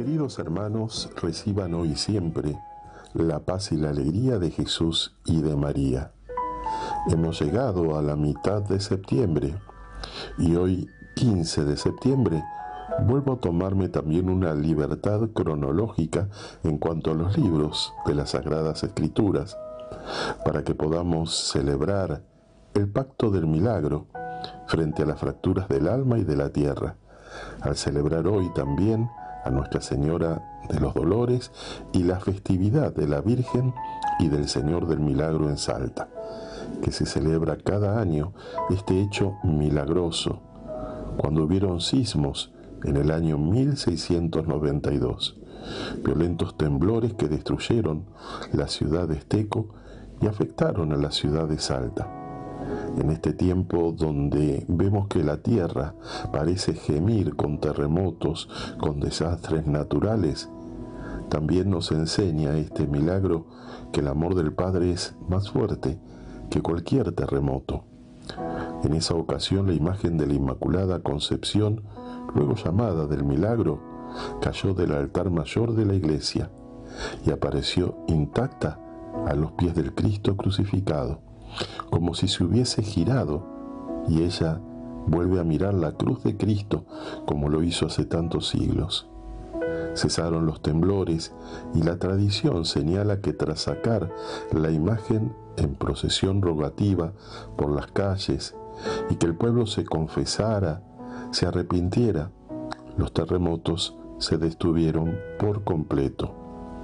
Queridos hermanos, reciban hoy y siempre la paz y la alegría de Jesús y de María. Hemos llegado a la mitad de septiembre y hoy, 15 de septiembre, vuelvo a tomarme también una libertad cronológica en cuanto a los libros de las Sagradas Escrituras, para que podamos celebrar el pacto del milagro frente a las fracturas del alma y de la tierra, al celebrar hoy también a Nuestra Señora de los Dolores y la festividad de la Virgen y del Señor del Milagro en Salta, que se celebra cada año este hecho milagroso, cuando hubieron sismos en el año 1692, violentos temblores que destruyeron la ciudad de Esteco y afectaron a la ciudad de Salta. En este tiempo donde vemos que la tierra parece gemir con terremotos, con desastres naturales, también nos enseña este milagro que el amor del Padre es más fuerte que cualquier terremoto. En esa ocasión la imagen de la Inmaculada Concepción, luego llamada del milagro, cayó del altar mayor de la iglesia y apareció intacta a los pies del Cristo crucificado, como si se hubiese girado, y ella vuelve a mirar la cruz de Cristo como lo hizo hace tantos siglos. Cesaron los temblores y la tradición señala que tras sacar la imagen en procesión rogativa por las calles y que el pueblo se confesara, se arrepintiera, los terremotos se detuvieron por completo.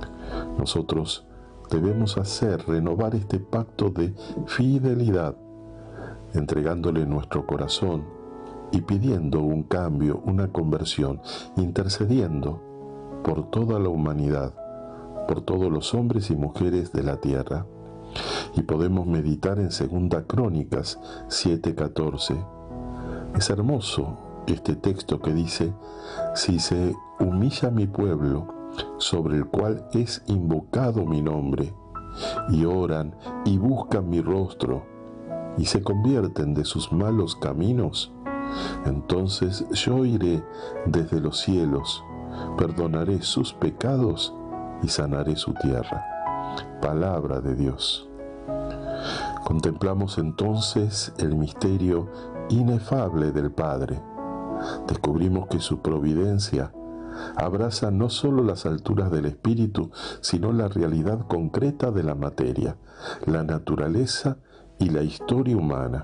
Nosotros debemos renovar este pacto de fidelidad, entregándole nuestro corazón y pidiendo un cambio, una conversión, intercediendo por toda la humanidad, por todos los hombres y mujeres de la tierra. Y podemos meditar en 2 Crónicas 7:14. Es hermoso este texto que dice: si se humilla mi pueblo, sobre el cual es invocado mi nombre, y oran y buscan mi rostro, y se convierten de sus malos caminos, entonces yo iré desde los cielos, perdonaré sus pecados y sanaré su tierra. Palabra de Dios. Contemplamos entonces el misterio inefable del Padre. Descubrimos que su providencia abraza no solo las alturas del espíritu, sino la realidad concreta de la materia, la naturaleza y la historia humana.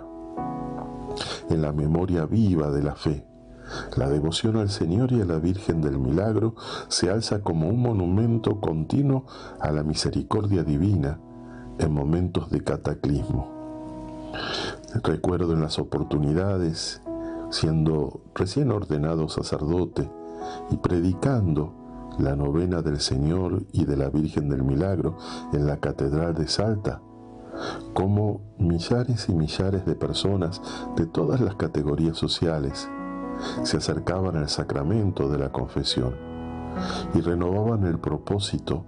En la memoria viva de la fe, la devoción al Señor y a la Virgen del Milagro se alza como un monumento continuo a la misericordia divina en momentos de cataclismo. Recuerdo en las oportunidades, siendo recién ordenado sacerdote y predicando la novena del Señor y de la Virgen del Milagro en la Catedral de Salta, como millares y millares de personas de todas las categorías sociales se acercaban al sacramento de la confesión y renovaban el propósito